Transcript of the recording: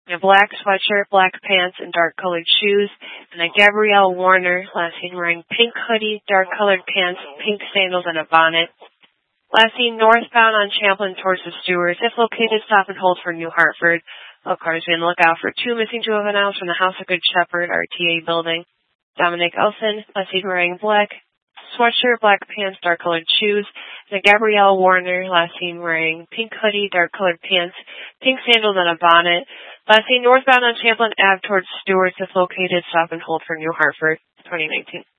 A black sweatshirt, black pants, and dark-colored shoes. And a Gabrielle Warner, last seen wearing pink hoodie, dark-colored pants, pink sandals, and a bonnet. Last seen northbound on Champlin towards the Stewarts. If located, stop and hold for New Hartford. All cars be on the lookout for 2 missing juveniles from the House of Good Shepherd, RTA building. Dominic Elson, last seen wearing black sweatshirt, black pants, dark-colored shoes. And a Gabrielle Warner, last seen wearing pink hoodie, dark-colored pants, pink sandals, and a bonnet. Last seen northbound on Champlin Ave towards Stewarts. If located, stop and hold for New Hartford, 2019.